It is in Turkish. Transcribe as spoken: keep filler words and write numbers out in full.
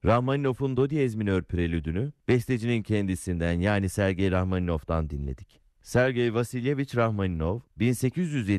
Rahmaninov'un Do diyez minör prelüdünü bestecinin kendisinden yani Sergey Rahmaninov'dan dinledik. Sergey Vasilyeviç Rahmaninov bin sekiz yüz